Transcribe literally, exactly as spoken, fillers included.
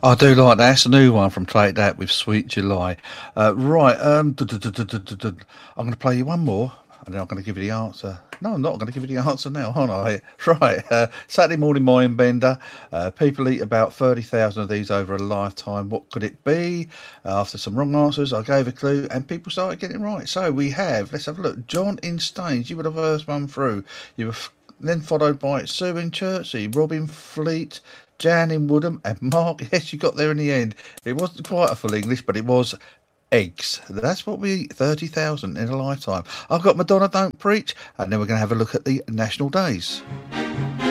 I do like that. That's a new one from Take That with Sweet July. Uh, right, um, duh, duh, duh, duh, duh, duh, duh. I'm going to play you one more, and then I'm going to give you the answer. No, I'm not going to give you the answer now, aren't I? Right, uh, Saturday Morning Mind Bender. Uh, people eat about thirty thousand of these over a lifetime. What could it be? Uh, after some wrong answers, I gave a clue, and people started getting it right. So we have, let's have a look. John in Staines, you were the first one through. You were f- then followed by Sue in Chertsey, Robin Fleet, Jan in Woodham, and Mark. Yes, you got there in the end. It wasn't quite a full English, but it was eggs. That's what we eat, thirty thousand in a lifetime. I've got Madonna Don't Preach, and then we're going to have a look at the national days.